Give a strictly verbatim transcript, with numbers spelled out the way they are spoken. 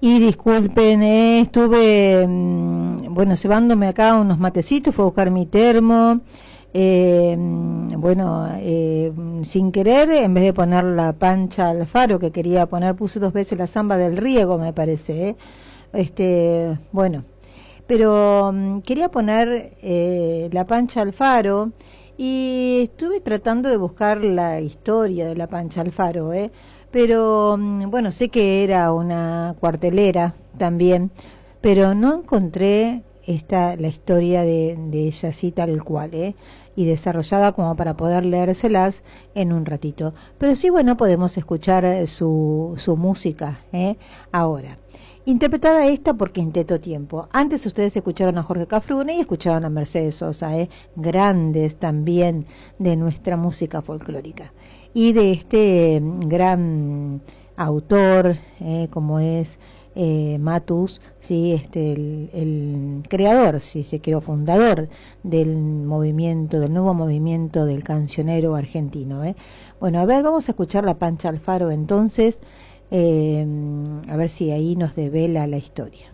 Y disculpen, eh, estuve, mm, bueno, llevándome acá unos matecitos, fue a buscar mi termo, eh, mm, bueno, eh, mm, sin querer, en vez de poner la pancha al faro que quería poner, puse dos veces la samba del riego, me parece, eh. Este, bueno, pero mm, quería poner eh, la pancha al faro y estuve tratando de buscar la historia de la pancha al faro, ¿eh? Pero mm, bueno, sé que era una cuartelera también, pero no encontré esta la historia de, de ella así tal cual, ¿eh? Y desarrollada como para poder leérselas en un ratito. Pero sí, bueno, podemos escuchar eh, su, su música, ¿eh? Ahora. Interpretada esta por Quinteto Tiempo. Antes ustedes escucharon a Jorge Cafrune y escucharon a Mercedes Sosa, ¿eh? Grandes también de nuestra música folclórica. Y de este gran autor, eh, como es eh, Matus, ¿sí? este, el, el creador, si se quiere, fundador del movimiento, del nuevo movimiento del cancionero argentino. ¿eh? Bueno, a ver, vamos a escuchar la Pancha Alfaro entonces. Eh, a ver si ahí nos devela la historia.